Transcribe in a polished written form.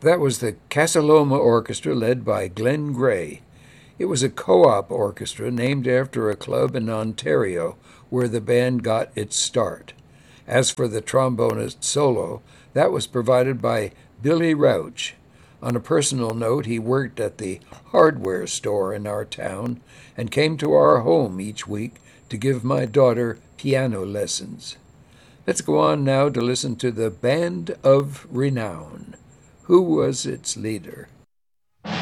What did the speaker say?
That was the Casa Loma Orchestra led by Glenn Gray. It was a co-op orchestra named after a club in Ontario where the band got its start. As for the trombonist solo, that was provided by Billy Rauch. On a personal note, he worked at the hardware store in our town and came to our home each week to give my daughter piano lessons. Let's go on now to listen to the Band of Renown. Who was its leader?